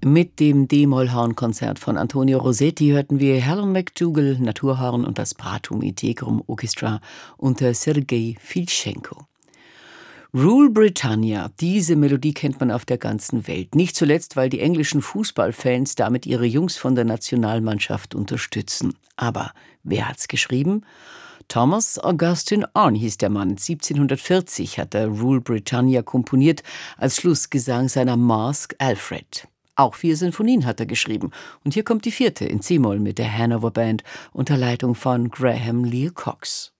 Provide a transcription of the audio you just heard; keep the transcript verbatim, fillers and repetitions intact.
Mit dem D-Moll-Horn-Konzert von Antonio Rossetti hörten wir Helen McDougall, Naturhorn und das Pratum Integrum Orchestra unter Sergei Filtschenko. Rule Britannia, diese Melodie kennt man auf der ganzen Welt. Nicht zuletzt, weil die englischen Fußballfans damit ihre Jungs von der Nationalmannschaft unterstützen. Aber wer hat's geschrieben? Thomas Augustin Arne hieß der Mann. siebzehnhundertvierzig hat er Rule Britannia komponiert als Schlussgesang seiner Masque Alfred. Auch vier Sinfonien hat er geschrieben. Und hier kommt die vierte in C-Moll mit der Hanover Band unter Leitung von Graham Lear Cox.